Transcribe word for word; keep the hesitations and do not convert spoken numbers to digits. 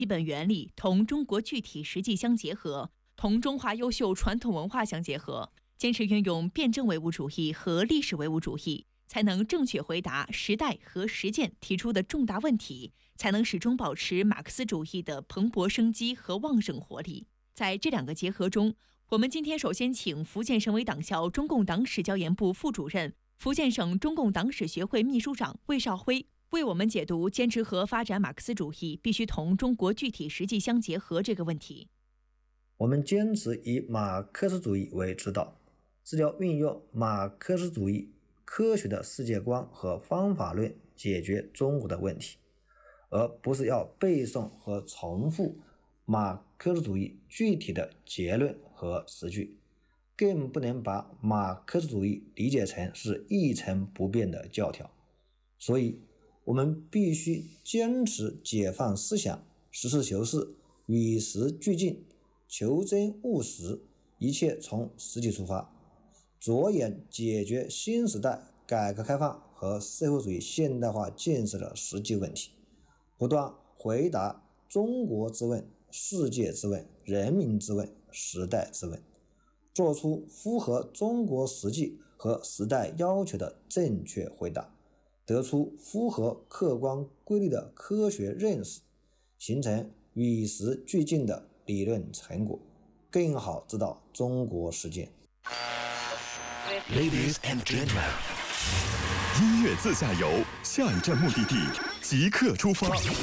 基本原理同中国具体实际相结合，同中华优秀传统文化相结合，坚持运用辩证唯物主义和历史唯物主义，才能正确回答时代和实践提出的重大问题，才能始终保持马克思主义的蓬勃生机和旺盛活力。在这两个结合中，我们今天首先请福建省委党校中共党史教研部副主任、福建省中共党史学会秘书长魏绍辉为我们解读坚持和发展马克思主义必须同中国具体实际相结合这个问题。 我们坚持以马克思主义为指导，是要运用马克思主义科学的世界观和方法论解决中国的问题，而不是要背诵和重复马克思主义具体的结论和实据，更不能把马克思主义理解成是一成不变的教条。所以我们必须坚持解放思想，实事求是，与时俱进，求真务实，一切从实际出发，着眼解决新时代改革开放和社会主义现代化建设的实际问题，不断回答中国之问、世界之问、人民之问、时代之问，做出符合中国实际和时代要求的正确回答，得出符合客观规律的科学认识，形成与时俱进的理论成果，更好指导中国实践。 Ladies and gentlemen， 音乐自驾游，下一站目的地即刻出发。